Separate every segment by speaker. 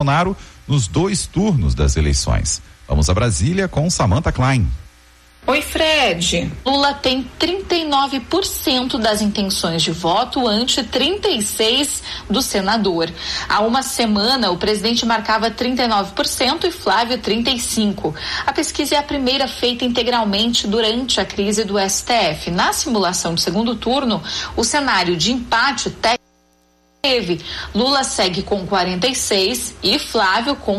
Speaker 1: Bolsonaro nos 2 turnos das eleições. Vamos a Brasília com Samantha Klein.
Speaker 2: Oi, Fred. Lula tem 39% das intenções de voto ante 36% do senador. Há uma semana, o presidente marcava 39% e Flávio 35%. A pesquisa é a primeira feita integralmente durante a crise do STF. Na simulação de segundo turno, o cenário de empate técnico Lula segue com 46% e Flávio com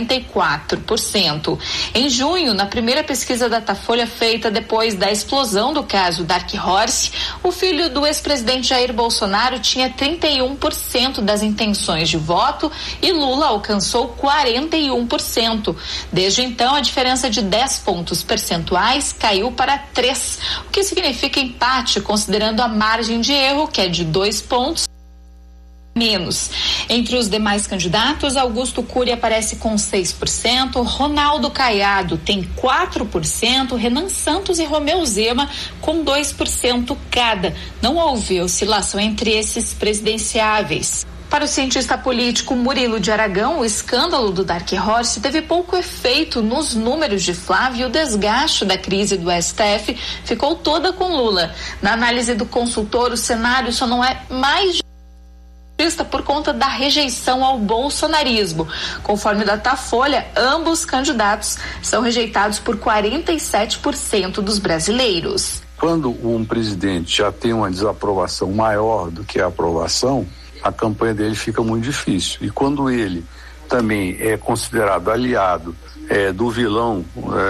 Speaker 2: 44%. Em junho, na primeira pesquisa da Datafolha feita depois da explosão do caso Dark Horse, o filho do ex-presidente Jair Bolsonaro tinha 31% das intenções de voto e Lula alcançou 41%. Desde então, a diferença de 10 pontos percentuais caiu para 3, o que significa empate, considerando a margem de erro, que é de 2 pontos menos. Entre os demais candidatos, Augusto Cury aparece com 6%, Ronaldo Caiado tem 4%, Renan Santos e Romeu Zema com 2% cada. Não houve oscilação entre esses presidenciáveis. Para o cientista político Murilo de Aragão, o escândalo do Dark Horse teve pouco efeito nos números de Flávio e o desgaste da crise do STF ficou toda com Lula. Na análise do consultor, o cenário só não é mais por conta da rejeição ao bolsonarismo. Conforme Datafolha, ambos candidatos são rejeitados por 47% dos brasileiros.
Speaker 3: Quando um presidente já tem uma desaprovação maior do que a aprovação, a campanha dele fica muito difícil. E quando ele também é considerado aliado do vilão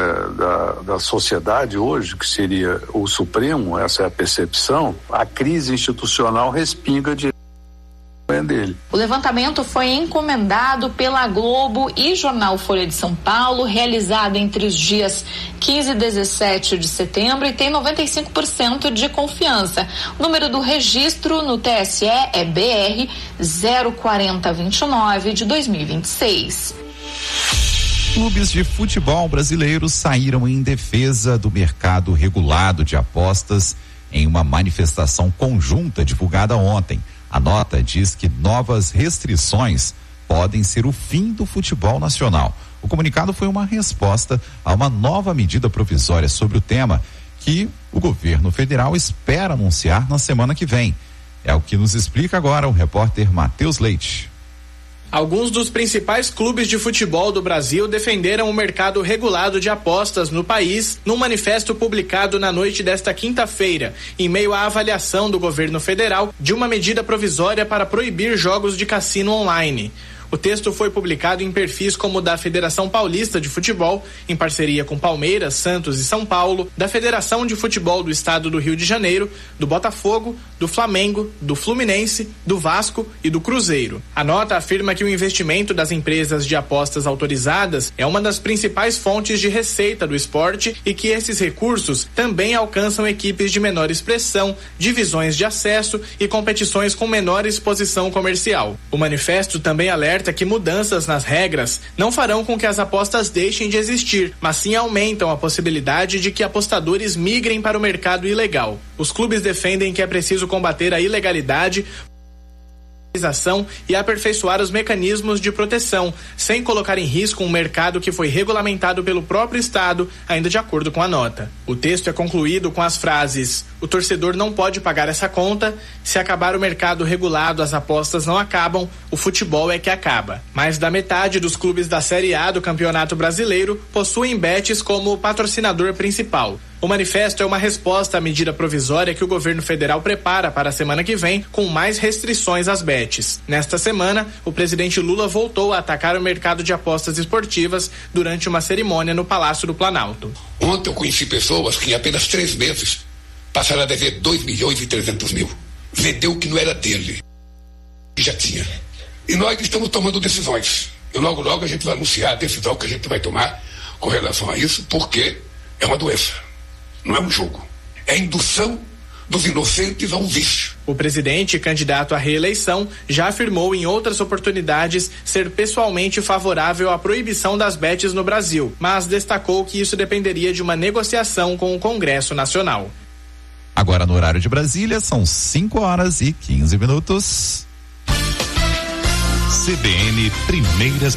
Speaker 3: da sociedade hoje, que seria o Supremo, essa é a percepção, a crise institucional respinga de dele.
Speaker 2: O levantamento foi encomendado pela Globo e Jornal Folha de São Paulo, realizado entre os dias 15 e 17 de setembro e tem 95% de confiança. O número do registro no TSE é BR 04029 de 2026.
Speaker 1: Clubes de futebol brasileiros saíram em defesa do mercado regulado de apostas em uma manifestação conjunta divulgada ontem. A nota diz que novas restrições podem ser o fim do futebol nacional. O comunicado foi uma resposta a uma nova medida provisória sobre o tema que o governo federal espera anunciar na semana que vem. É o que nos explica agora o repórter Matheus Leite.
Speaker 4: Alguns dos principais clubes de futebol do Brasil defenderam o mercado regulado de apostas no país num manifesto publicado na noite desta quinta-feira, em meio à avaliação do governo federal de uma medida provisória para proibir jogos de cassino online. O texto foi publicado em perfis como o da Federação Paulista de Futebol, em parceria com Palmeiras, Santos e São Paulo, da Federação de Futebol do Estado do Rio de Janeiro, do Botafogo, do Flamengo, do Fluminense, do Vasco e do Cruzeiro. A nota afirma que o investimento das empresas de apostas autorizadas é uma das principais fontes de receita do esporte e que esses recursos também alcançam equipes de menor expressão, divisões de acesso e competições com menor exposição comercial. O manifesto também alerta que mudanças nas regras não farão com que as apostas deixem de existir, mas sim aumentam a possibilidade de que apostadores migrem para o mercado ilegal. Os clubes defendem que é preciso combater a ilegalidade e aperfeiçoar os mecanismos de proteção, sem colocar em risco um mercado que foi regulamentado pelo próprio Estado, ainda de acordo com a nota. O texto é concluído com as frases: o torcedor não pode pagar essa conta, se acabar o mercado regulado, as apostas não acabam, o futebol é que acaba. Mais da metade dos clubes da Série A do Campeonato Brasileiro possuem bets como patrocinador principal. O manifesto é uma resposta à medida provisória que o governo federal prepara para a semana que vem, com mais restrições às bets. Nesta semana, o presidente Lula voltou a atacar o mercado de apostas esportivas durante uma cerimônia no Palácio do Planalto.
Speaker 5: Ontem eu conheci pessoas que em apenas 3 meses passaram a dever 2.300.000. Vendeu o que não era dele, que já tinha. E nós estamos tomando decisões. E logo a gente vai anunciar a decisão que a gente vai tomar com relação a isso, porque é uma doença. Não é um jogo, é a indução dos inocentes ao vício.
Speaker 4: O presidente, candidato à reeleição, já afirmou em outras oportunidades ser pessoalmente favorável à proibição das bets no Brasil, mas destacou que isso dependeria de uma negociação com o Congresso Nacional.
Speaker 1: Agora no horário de Brasília são 5:15. CBN Primeiras